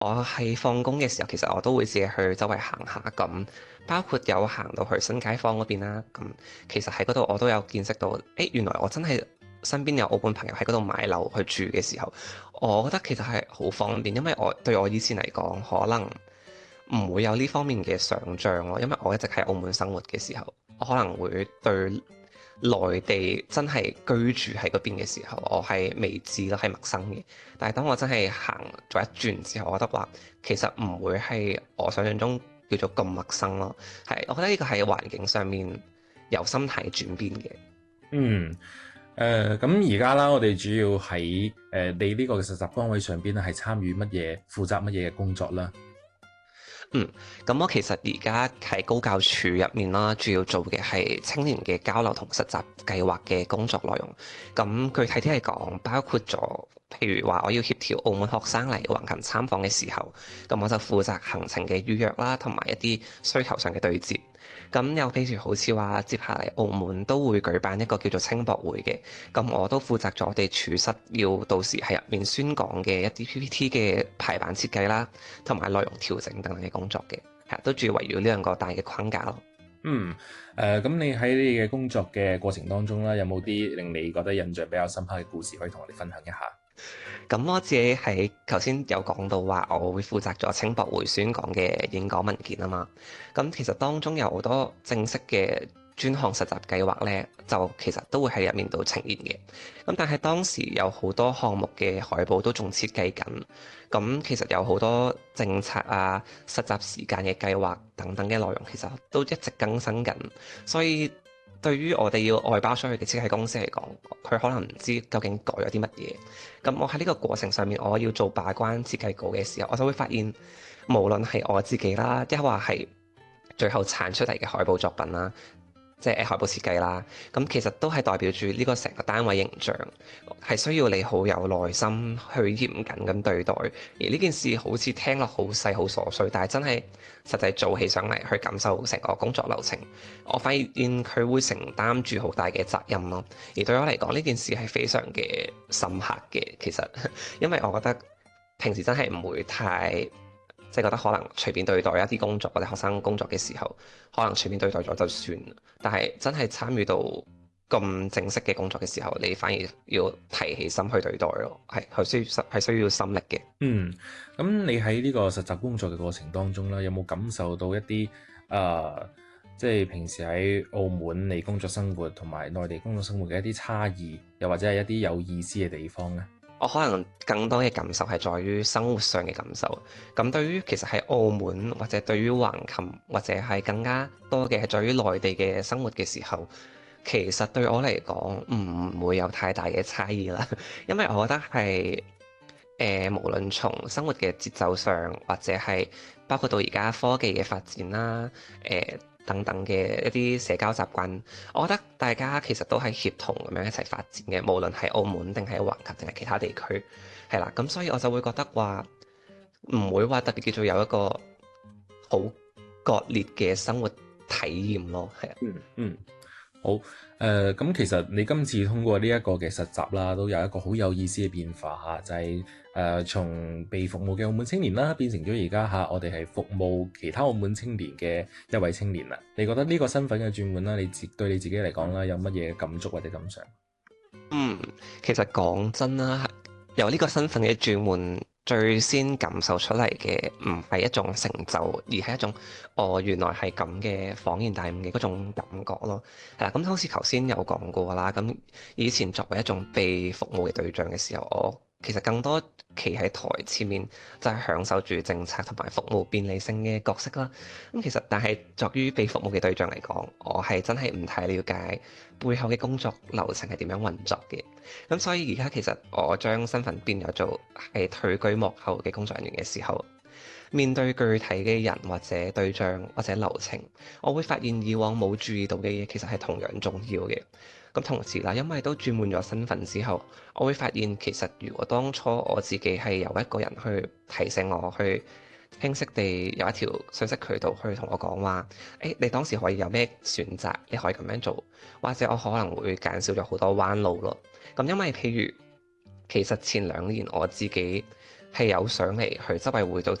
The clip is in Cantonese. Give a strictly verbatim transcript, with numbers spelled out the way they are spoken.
我喺放工嘅時候，其實我都會自己去周圍行下，咁包括有行到去新街坊嗰邊啦。咁其實喺嗰度我都有見識到，誒原來我真係身邊有澳門朋友喺嗰度買樓去住嘅時候，我覺得其實係好方便，因為我對我以前嚟講，可能唔會有呢方面嘅想像咯。因為我一直喺澳門生活嘅時候，我可能會對內地真係居住喺嗰邊嘅時候，我係未知咯，係陌生嘅。但係當我真係行咗一轉之後，我覺得話其實唔會係我想象中叫做咁陌生咯。係，我覺得呢個係環境上面由心態轉變嘅。 嗯，誒咁而家啦，我哋主要喺誒、呃、你呢個嘅實習崗位上邊咧，係參與乜嘢、負責乜嘢嘅工作啦？ 嗯，咁我其實而家喺高教處入面啦，主要做嘅係青年嘅交流同實習計劃嘅工作內容。咁具體啲嚟講，包括咗譬如話我要協調澳門學生嚟橫琴參訪嘅時候，咁我就負責行程嘅預約啦，同埋一啲需求上嘅對接。咁又譬如好似話，接下嚟澳門都會舉辦一個叫做青博會嘅，咁我都負責咗我哋處室要到時喺入面宣講嘅一啲 P P T 嘅排版設計啦，同埋內容調整等等嘅工作嘅，係都主要圍繞呢兩個大嘅框架咯。 嗯，誒、呃、咁你喺你嘅工作嘅過程當中啦，有冇啲令你覺得印象比較深刻嘅故事可以同我哋分享一下？ 咁我自己喺頭先有講到話，我會負責咗青博會宣講嘅演講文件啊嘛。咁其實當中有好多正式嘅專項實習計劃呢，就其實都會喺入面度呈現嘅。咁但係當時有好多項目嘅海報都仲設計緊，咁其實有好多政策啊、實習時間嘅計劃等等嘅內容，其實都一直更新緊，所以，對於我哋要外包出去嘅設計公司嚟講，佢可能唔知究竟改咗啲乜嘢。咁我喺呢個過程上面，我要做把關設計稿嘅時候，我就會發現，無論係我自己啦，抑或係最後產出嚟嘅海報作品啦，即係海報設計啦，咁其實都係代表住呢個成個單位形象，係需要你好有耐心去嚴謹咁對待。而呢件事好似聽落好細好瑣碎，但係真係實際做起上嚟，去感受成個工作流程，我發現佢會承擔住好大嘅責任咯。而對我嚟講，呢件事係非常嘅深刻嘅。其實，因為我覺得平時真係唔會太。即係覺得可能隨便對待一啲工作或者學生工作嘅時候，可能隨便對待咗就算。但係真係參與到咁正式嘅工作嘅時候，你反而要提起心去對待咯，係係需要係需要心力嘅。 嗯，咁你喺呢個實習工作嘅過程當中啦，有冇感受到一啲誒、呃，即係平時喺澳門你工作生活同埋內地工作生活嘅一啲差異，又或者係一啲有意思嘅地方呢？ 我可能更多嘅感受係在於生活上嘅感受。咁對於其實喺澳門或者對於橫琴或者係更加多嘅係在於內地嘅生活嘅時候，其實對我嚟講唔會有太大嘅差異啦。因為我覺得係誒、呃，無論從生活嘅節奏上，或者係包括到而家科技嘅發展啦，誒、呃等等嘅一啲社交習慣，我覺得大家其實都係協同咁樣一齊發展嘅，無論係澳門定係橫琴定係其他地區，係啦。咁所以我就會覺得話唔會話特別叫做有一個好割裂嘅生活體驗咯，係啊。 嗯嗯。好，誒、呃、咁其實你今次通過呢一個嘅實習啦，都有一個好有意思嘅變化嚇，就係、是、誒、呃、從被服務嘅澳門青年啦，變成咗而家嚇我哋係服務其他澳門青年嘅一位青年啦。你覺得呢個身份嘅轉換啦，你自對你自己嚟講啦，有乜嘢感觸或者感想？ 嗯，其實講真啦，有呢個身份嘅轉換，最先感受出嚟嘅唔係一種成就，而係一種哦原來係咁嘅恍然大悟嘅嗰種感覺咯。係啦，咁好似頭先有講過啦，咁以前作為一種被服務嘅對象嘅時候，我其實更多企喺台前面，就係享受住政策同埋服務便利性嘅角色啦。咁其實但係作於被服務嘅對象嚟講，我係真係唔太了解背後嘅工作流程係點樣運作嘅。咁所以而家其實我將身份變咗做係退居幕後嘅工作人員嘅時候，面對具體嘅人或者對象或者流程，我會發現以往冇注意到嘅嘢其實係同樣重要嘅。咁同時啦，因為都轉換咗身份之後，我會發現其實如果當初我自己係由一個人去提醒我，去清晰地有一條信息渠道去同我講話，誒，你當時可以有咩選擇，你可以咁樣做，或者我可能會減少咗好多彎路咯。咁因為譬如其實前兩年我自己係有上嚟去執委會度